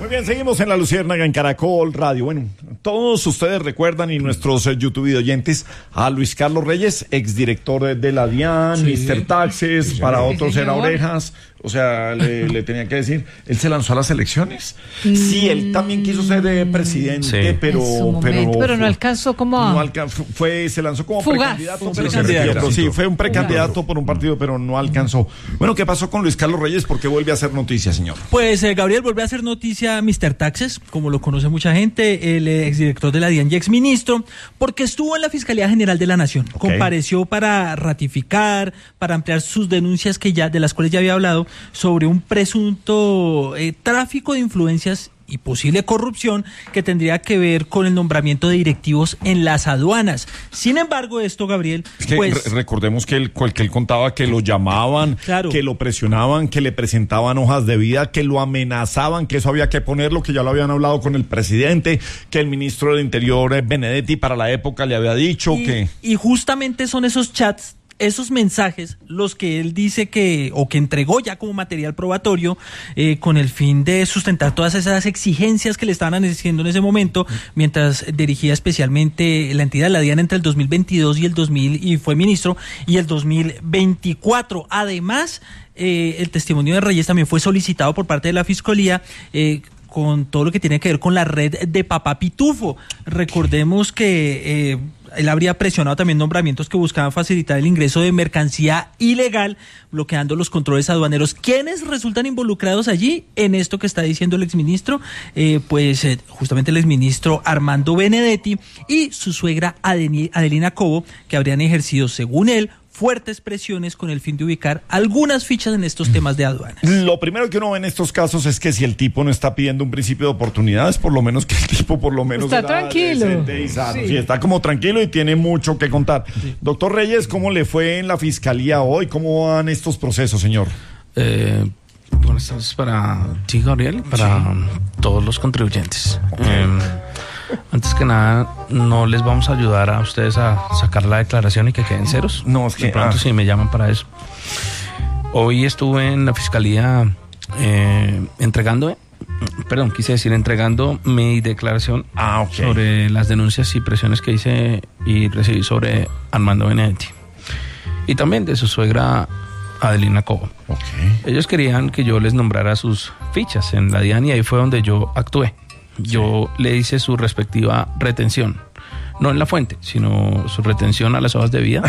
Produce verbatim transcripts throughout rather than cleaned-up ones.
Muy bien, seguimos en La Luciérnaga en Caracol Radio. Bueno, todos ustedes recuerdan y nuestros eh, YouTube oyentes a Luis Carlos Reyes, exdirector de, de la DIAN, sí. mister Taxes, sí, para otros era Orejas. O sea, le, le tenía que decir, él se lanzó a las elecciones. Mm. Sí, él también quiso ser eh, presidente, sí. pero, pero pero no alcanzó como a... no alcanzó, fue se lanzó como Fugaz. precandidato, Fugaz. pero precandidato, sí, fue un precandidato por un partido, pero no alcanzó. Bueno, ¿qué pasó con Luis Carlos Reyes? ¿Por qué vuelve a hacer noticia, señor? Pues eh, Gabriel vuelve a hacer noticia mister Taxes, como lo conoce mucha gente, el eh, exdirector de la DIAN y exministro, porque estuvo en la Fiscalía General de la Nación. Okay. Compareció para ratificar, para ampliar sus denuncias que ya de las cuales ya había hablado sobre un presunto eh, tráfico de influencias y posible corrupción que tendría que ver con el nombramiento de directivos en las aduanas. Sin embargo, esto, Gabriel, es que pues... Re- recordemos que él, que él contaba que lo llamaban, claro. que lo presionaban, que le presentaban hojas de vida, que lo amenazaban, que eso había que ponerlo, que ya lo habían hablado con el presidente, que el ministro del Interior, Benedetti, para la época le había dicho y, que... Y justamente son esos chats, esos mensajes, los que él dice que, o que entregó ya como material probatorio, eh, con el fin de sustentar todas esas exigencias que le estaban haciendo en ese momento, mientras dirigía especialmente la entidad de la DIAN entre el dos mil veintidós y el dos mil, y fue ministro, y el dos mil veinticuatro. Además, eh, el testimonio de Reyes también fue solicitado por parte de la Fiscalía, eh, con todo lo que tiene que ver con la red de Papá Pitufo. Recordemos que eh, él habría presionado también nombramientos que buscaban facilitar el ingreso de mercancía ilegal, bloqueando los controles aduaneros. ¿Quiénes resultan involucrados allí en esto que está diciendo el exministro? Eh, pues eh, justamente el exministro Armando Benedetti y su suegra Adeni- Adelina Cobo, que habrían ejercido, según él, fuertes presiones con el fin de ubicar algunas fichas en estos temas de aduanas. Lo primero que uno ve en estos casos es que si el tipo no está pidiendo un principio de oportunidades, por lo menos que el tipo por lo menos está tranquilo. Y sano. Sí. Sí, está como tranquilo y tiene mucho que contar. Sí. Doctor Reyes, ¿cómo le fue en la fiscalía hoy? ¿Cómo van estos procesos, señor? Eh, buenas tardes para ti, Gabriel, para sí. todos los contribuyentes. Okay. Eh, Antes que nada, no les vamos a ayudar a ustedes a sacar la declaración y que queden ceros. No, es que... De pronto ah. sí me llaman para eso. Hoy estuve en la fiscalía eh, entregando, perdón, quise decir entregando mi declaración ah, okay. sobre las denuncias y presiones que hice y recibí sobre Armando Benedetti. Y también de su suegra Adelina Cobo. Okay. Ellos querían que yo les nombrara sus fichas en la DIAN y ahí fue donde yo actué. Yo sí. le hice su respectiva retención, no en la fuente, sino su retención a las hojas de vida.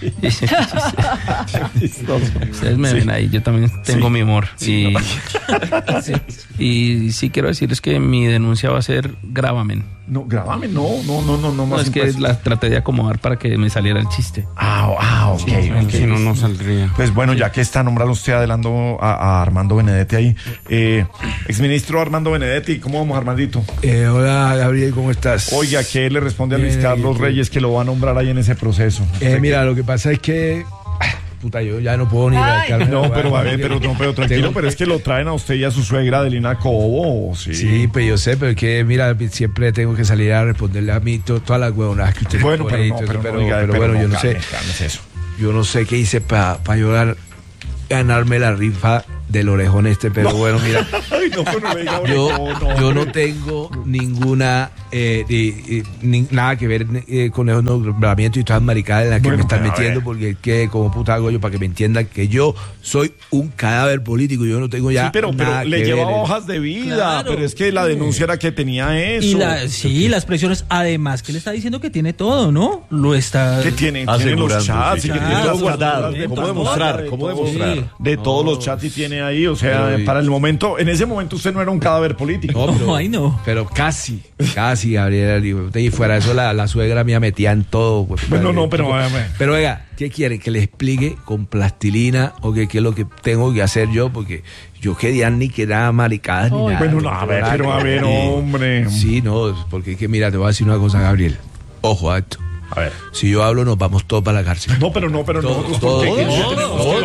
Ustedes me sí. ven ahí, yo también tengo sí. mi humor. Sí. Y, sí. y sí quiero decirles que mi denuncia va a ser gravamen. No, gravamen, no, no, no, no, no. No, es que pues... la traté de acomodar para que me saliera el chiste. Ah, ah, ok. Sí, okay. Si no, no saldría. Pues bueno, ya que está nombrado usted adelantando a, a Armando Benedetti ahí, eh, exministro Armando Benedetti, ¿cómo vamos, Armandito? Eh, hola, Gabriel, ¿cómo estás? Oiga, ¿qué le responde a Luis eh, Carlos eh, Reyes que lo va a nombrar ahí en ese proceso? Eh, mira, lo que pasa es que... Puta, yo ya no puedo ni ir. No, pero a ver, pero, no, pero tranquilo, Tengo... pero es que lo traen a usted y a su suegra Adelina Cobo, sí. Sí, pues yo sé, pero es que, mira, siempre tengo que salir a responderle a mí to, todas las huevonadas que usted bueno, pero, ahí, no, pero, pero, diga, pero, pero bueno, no, yo no calme, sé. Calme, eso. Yo no sé qué hice para pa llorar, ganarme la rifa del orejón este, pero no. bueno, mira, Ay, no, no me diga yo, orejón, no, yo no tengo ninguna eh, eh, ni, nada que ver eh, con esos nombramientos y todas las maricadas en las que bueno, me están metiendo, porque es que como puta hago yo para que me entiendan que yo soy un cadáver político, yo no tengo ya sí, pero, nada pero le llevaba hojas de vida, claro. pero es que la denuncia era que tenía eso. Y la, sí, las presiones, además que le está diciendo que tiene todo, ¿no? Lo está... Que tiene, tiene los chats, sí, que tiene todo guardado. ¿Cómo demostrar? ¿Cómo demostrar? Sí. De todos los chats y tiene ahí, o sea, pero, para el momento, en ese momento usted no era un cadáver político. No, pero, no, ahí no. Pero casi, casi, Gabriel. Y fuera de eso, la, la suegra mía metía en todo. Pues, bueno, no, pero... Pero oiga, ¿qué quieren? ¿Que le explique con plastilina o que qué es lo que tengo que hacer yo? Porque yo quería ni que nada maricadas ni nada. Bueno, no, a ver, pero a ver, hombre. Sí, no, porque es que mira, te voy a decir una cosa, Gabriel. Ojo a esto. A ver. Si yo hablo, nos vamos todos para la cárcel. No, pero no, pero todos, nosotros... todos, ¿por qué? todos, todos, todos, todos,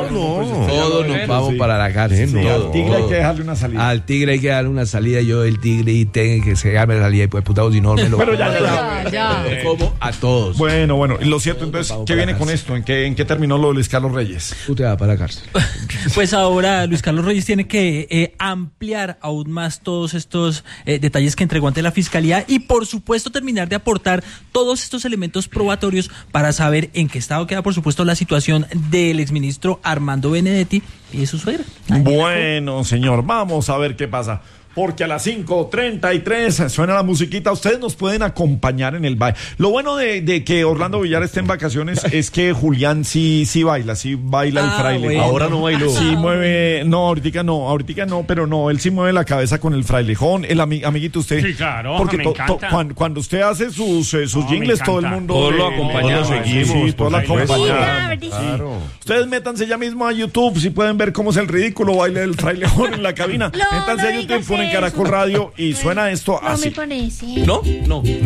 No, no. Todos nos vamos Sí. para la cárcel. Sí, no. al tigre hay que dejarle una salida. Al tigre hay que darle una salida. Yo, el tigre, y tengo que cegarme la salida. Y pues, putado, si no me lo. Pero ya, ya, Ya, ya. Me como a todos. Bueno, bueno, y lo cierto, entonces, vamos ¿qué para viene la con cárcel. esto? ¿En qué, en qué terminó lo de Luis Carlos Reyes? Usted va para la cárcel. Pues ahora Luis Carlos Reyes tiene que eh, ampliar aún más todos estos eh, detalles que entregó ante la Fiscalía y por supuesto terminar de aportar todos estos elementos probatorios para saber en qué estado queda por supuesto la situación del exministro Armando Benedetti y de su suegra. Bueno, señor, vamos a ver qué pasa. Porque a las cinco treinta y tres suena la musiquita. Ustedes nos pueden acompañar en el baile. Lo bueno de, de que Orlando Villar esté en vacaciones es que Julián sí, sí baila, sí baila el Ah, fraile. bueno. Ahora no bailó. Sí mueve, no, ahorita no, ahorita no, pero no, él sí mueve la cabeza con el frailejón, el ami- amiguito usted. Sí, claro, porque me to- to- encanta. cuando, cuando usted hace sus, eh, sus No, me jingles, todo el encanta. mundo Todos lo le- acompañamos, todos lo seguimos, sí, todos lo por supuesto. acompañamos. Claro. Ustedes métanse ya mismo a YouTube, si pueden ver cómo es el ridículo baile del frailejón en la cabina. No, Métanse no a YouTube, digas ponen eso. Caracol Radio y suena esto No así. me parece. ¿No? No.